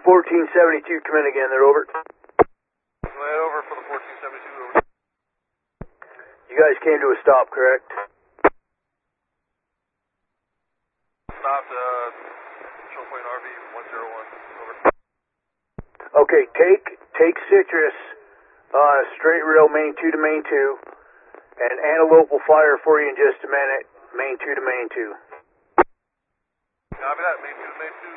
1472, come in again, they're over. Right over for the 1472, over. You guys came to a stop, correct? Stopped, control point RV 101, over. Okay, take Citrus, straight rail main 2 to main 2, and Antelope will fire for you in just a minute, main 2 to main 2. Copy that, main 2 to main 2.